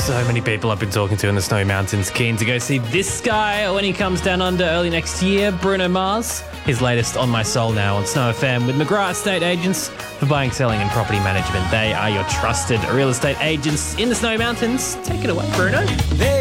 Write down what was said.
So many people I've been talking to in the Snowy Mountains keen to go see this guy when he comes down under early next year, Bruno Mars. His latest On My Soul now on Snow FM with McGrath Estate Agents for buying, selling and property management. They are your trusted real estate agents in the Snowy Mountains. Take it away, Bruno.